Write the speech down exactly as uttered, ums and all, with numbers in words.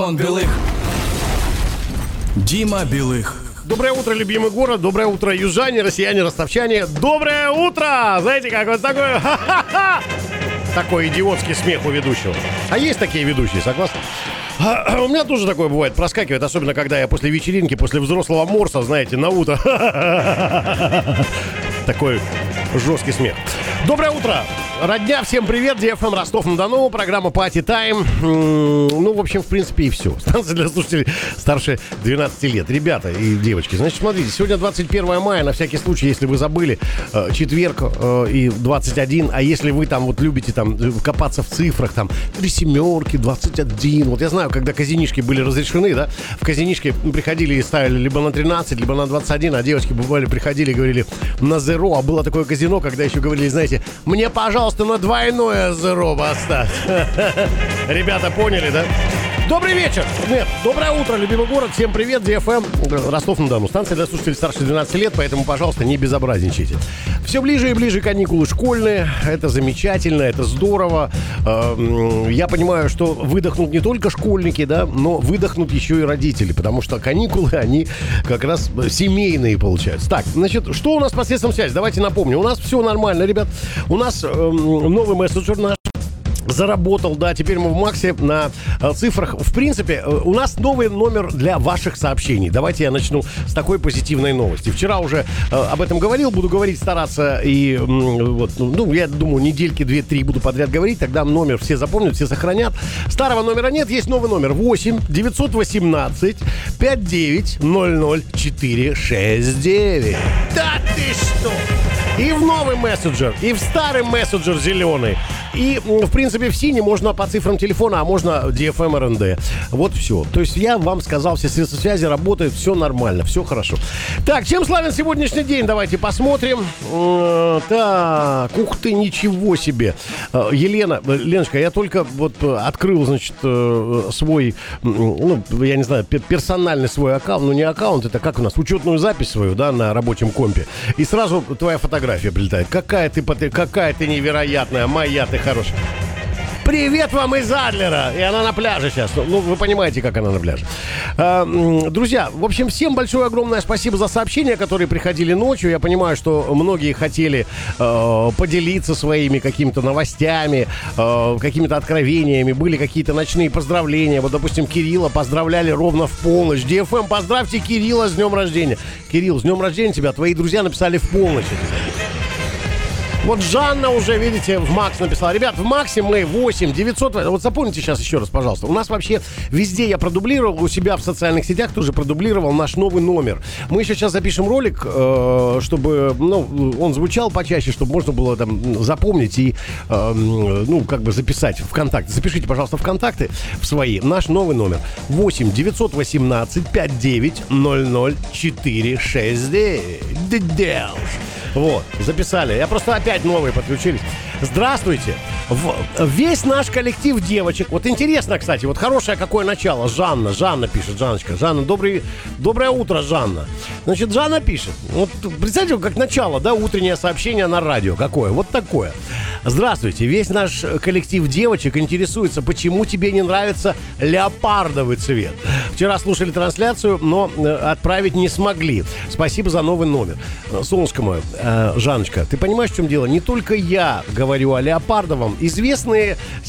Антон Белых. Дима Белых. Доброе утро, любимый город. Доброе утро, южане, россияне, ростовчане. Доброе утро! Знаете, как вот такое... Ха-ха-ха! Такой идиотский смех у ведущего. А есть такие ведущие, согласны? А, у меня тоже такое бывает, проскакивает, особенно когда я после вечеринки, после взрослого морса, знаете, на утро. Такой жесткий смех. Доброе утро! Родня, всем привет, ди эф эм Ростов-на-Дону, программа Party Time. Ну, в общем, в принципе, и все. Станция для слушателей старше двенадцати лет. Ребята и девочки, значит, смотрите, сегодня двадцать первое мая, на всякий случай, если вы забыли, четверг и двадцать один, а если вы там вот любите там копаться в цифрах, там, три семерки, двадцать один, вот я знаю, когда казинишки были разрешены, да, в казинишке приходили и ставили либо на тринадцать, либо на двадцать один, а девочки бывали, приходили и говорили на зеро, а было такое казино, когда еще говорили, знаете, мне, пожалуйста, на двойное зеро поставь. Ребята, поняли, да? Добрый вечер! Нет, доброе утро, любимый город. Всем привет, ди эф эм Ростов-на-Дону. Станция для слушателей старше двенадцати лет, поэтому, пожалуйста, не безобразничайте. Все ближе и ближе каникулы школьные. Это замечательно, это здорово. Я понимаю, что выдохнут не только школьники, да, но выдохнут еще и родители, потому что каникулы, они как раз семейные получаются. Так, значит, что у нас по средствам связи? Давайте напомню. У нас все нормально, ребят. У нас новый мессенджер наш заработал, да, теперь мы в Максе на э, цифрах. В принципе, э, у нас новый номер для ваших сообщений. Давайте я начну с такой позитивной новости. Вчера уже э, об этом говорил, буду говорить, стараться и, э, вот, ну, я думаю, недельки две-три буду подряд говорить, тогда номер все запомнят, все сохранят. Старого номера нет, есть новый номер восемь девятьсот восемнадцать пятьдесят девять ноль ноль четыре шесть девять. Да ты что? И в новый мессенджер, и в старый мессенджер зеленый. И, в принципе, в синий можно по цифрам телефона, а можно ди эф эм эр эн дэ. Вот все. То есть я вам сказал, все средства связи работают, все нормально, все хорошо. Так, чем славен сегодняшний день? Давайте посмотрим. Так, ух ты, ничего себе. Елена, Леночка, я только вот открыл, значит, свой, ну, я не знаю, персональный свой аккаунт. Ну, не аккаунт, это как у нас, учетную запись свою, да, на рабочем компе. И сразу твоя фотография прилетает. Какая ты, какая ты невероятная, моя ты хорошая. Привет вам из Адлера. И она на пляже сейчас. Ну, вы понимаете, как она на пляже. А, друзья, в общем, всем большое огромное спасибо за сообщения, которые приходили ночью. Я понимаю, что многие хотели э, поделиться своими какими-то новостями, э, какими-то откровениями. Были какие-то ночные поздравления. Вот, допустим, Кирилла поздравляли ровно в полночь. ди эф эм, поздравьте Кирилла с днем рождения. Кирилл, с днем рождения тебя. Твои друзья написали в полночь. Вот Жанна уже, видите, в Макс написала. Ребят, в Максе мы восемь девятьсот. Вот запомните сейчас еще раз, пожалуйста. У нас вообще везде я продублировал, у себя в социальных сетях тоже продублировал наш новый номер. Мы еще сейчас запишем ролик, э, чтобы, ну, он звучал почаще, чтобы можно было там запомнить и, э, ну, как бы записать ВКонтакте. Запишите, пожалуйста, ВКонтакте в свои. Наш новый номер восемь девятьсот восемнадцать пятьдесят девять ноль ноль четыре шесть девять. Вот, записали. Я просто опять новые подключились. Здравствуйте. В, весь наш коллектив девочек. Вот интересно, кстати, вот хорошее какое начало. Жанна, Жанна пишет, Жанночка. Жанна, добрый, доброе утро, Жанна. Значит, Жанна пишет. Вот представьте, как начало, да, утреннее сообщение на радио. Какое? Вот такое. Здравствуйте. Весь наш коллектив девочек интересуется, почему тебе не нравится леопардовый цвет. Вчера слушали трансляцию, но отправить не смогли. Спасибо за новый номер. Солнышко мое, э, Жанночка, ты понимаешь, в чем дело? Не только я говорю о леопардовом. Известные